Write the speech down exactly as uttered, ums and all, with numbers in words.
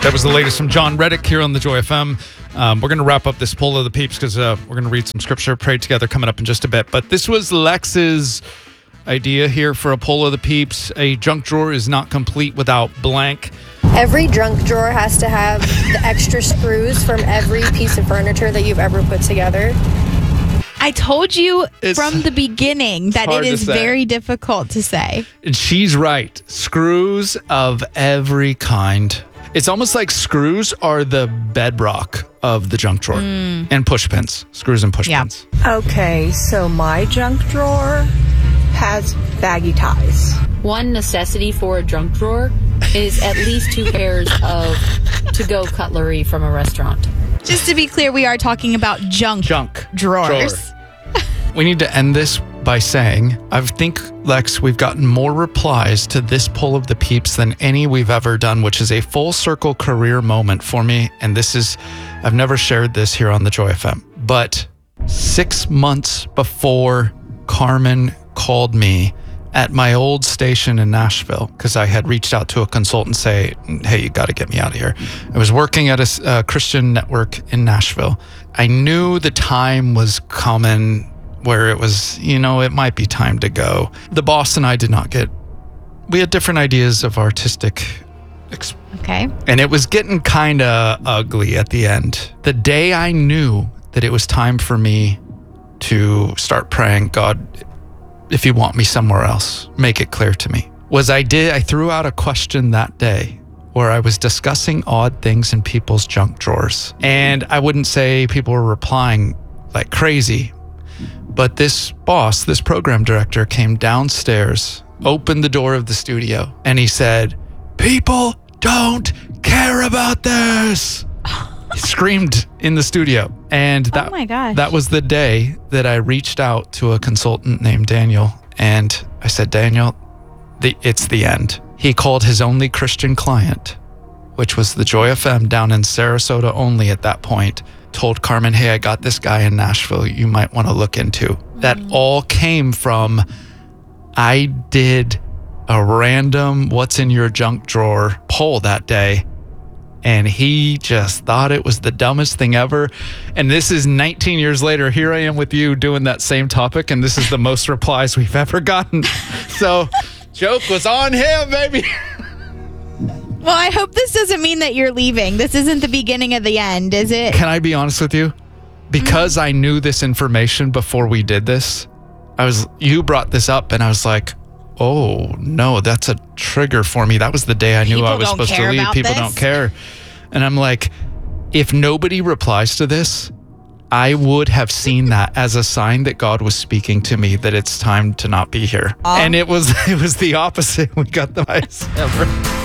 That was the latest from John Reddick here on the Joy F M. Um, we're going to wrap up this poll of the peeps because uh, we're going to read some scripture, pray together coming up in just a bit. But this was Lex's idea here for a poll of the peeps. A junk drawer is not complete without blank. Every junk drawer has to have the extra screws from every piece of furniture that you've ever put together. I told you It's from the beginning that hard it to is say. very difficult to say. And she's right. Screws of every kind. It's almost like screws are the bedrock of the junk drawer. Mm. And push pins. Screws and push Yeah. pins. Okay, so my junk drawer has baggy ties. One necessity for a junk drawer is at least two pairs of to-go cutlery from a restaurant. Just to be clear, we are talking about junk, Junk drawers. drawer. We need to end this by saying, I think, Lex, we've gotten more replies to this poll of the peeps than any we've ever done, which is a full circle career moment for me. And this is, I've never shared this here on the Joy F M, but six months before Carmen called me at my old station in Nashville, because I had reached out to a consultant, say, hey, you got to get me out of here. I was working at a uh, Christian network in Nashville. I knew the time was coming where it was, you know, it might be time to go. The boss and I did not get, we had different ideas of artistic exp- Okay. and it was getting kind of ugly at the end. The day I knew that it was time for me to start praying, God, if you want me somewhere else, make it clear to me, was I did, I threw out a question that day where I was discussing odd things in people's junk drawers. And I wouldn't say people were replying like crazy, but this boss, this program director came downstairs, opened the door of the studio, and he said, people don't care about this. He screamed in the studio. And that, Oh my gosh. that was the day that I reached out to a consultant named Daniel. And I said, Daniel, the, it's the end. He called his only Christian client, which was the Joy F M down in Sarasota only at that point, told Carmen, hey, I got this guy in Nashville you might want to look into. That all came from, I did a random what's in your junk drawer poll that day. And he just thought it was the dumbest thing ever. And this is nineteen years later. Here I am with you doing that same topic. And this is the most replies we've ever gotten. So joke was on him, baby. Well, I hope this doesn't mean that you're leaving. This isn't the beginning of the end, is it? Can I be honest with you? Because mm-hmm. I knew this information before we did this, I was, you brought this up and I was like, oh no, that's a trigger for me. That was the day I knew People I was don't supposed to care leave. about People this? don't care. And I'm like, if nobody replies to this, I would have seen that as a sign that God was speaking to me that it's time to not be here. Um, and it was it was the opposite. We got the highest ever.